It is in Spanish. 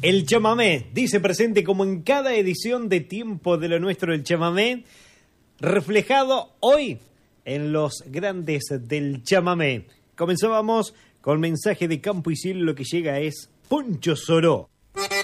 El chamamé, dice presente como en cada edición de Tiempo de lo Nuestro, el chamamé, reflejado hoy en los grandes del chamamé. Comenzábamos con mensaje de Campo y Cielo, lo que llega es Poncho Soró.